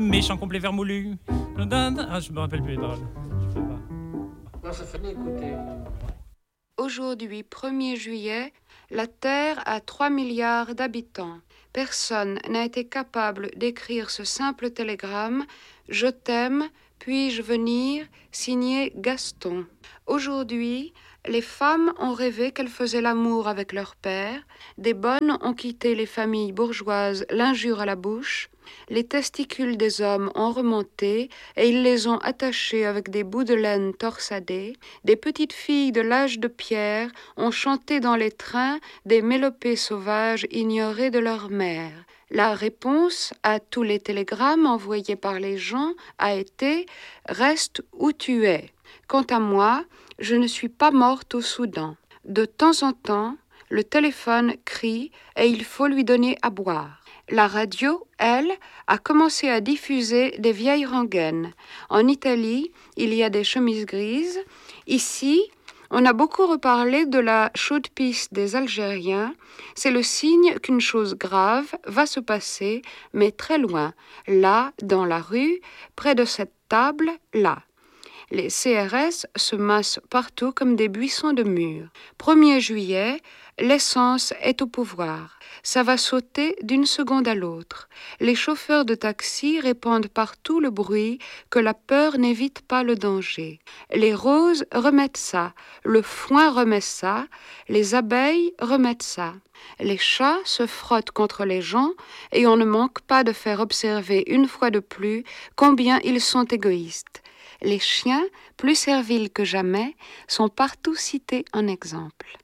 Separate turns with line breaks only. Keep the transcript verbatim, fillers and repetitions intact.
Méchant complet vermoulu. Ah, je me rappelle plus les paroles. Je peux pas.
Non, ça fait écouter.
Aujourd'hui, premier juillet, la Terre a trois milliards d'habitants. Personne n'a été capable d'écrire ce simple télégramme « Je t'aime, puis-je venir ?» signé Gaston. Aujourd'hui, les femmes ont rêvé qu'elles faisaient l'amour avec leur père, des bonnes ont quitté les familles bourgeoises l'injure à la bouche, les testicules des hommes ont remonté et ils les ont attachés avec des bouts de laine torsadés, des petites filles de l'âge de pierre ont chanté dans les trains des mélopées sauvages ignorées de leur mère. La réponse à tous les télégrammes envoyés par les gens a été « Reste où tu es ». Quant à moi, je ne suis pas morte au Soudan. De temps en temps, le téléphone crie et il faut lui donner à boire. La radio, elle, a commencé à diffuser des vieilles rengaines. En Italie, il y a des chemises grises. Ici, on a beaucoup reparlé de la chaude pisse des Algériens. C'est le signe qu'une chose grave va se passer, mais très loin. Là, dans la rue, près de cette table, là. Les C R S se massent partout comme des buissons de mûres. premier juillet, l'essence est au pouvoir. Ça va sauter d'une seconde à l'autre. Les chauffeurs de taxi répandent partout le bruit que la peur n'évite pas le danger. Les roses remettent ça, le foin remet ça, les abeilles remettent ça. Les chats se frottent contre les gens et on ne manque pas de faire observer une fois de plus combien ils sont égoïstes. Les chiens, plus serviles que jamais, sont partout cités en exemple.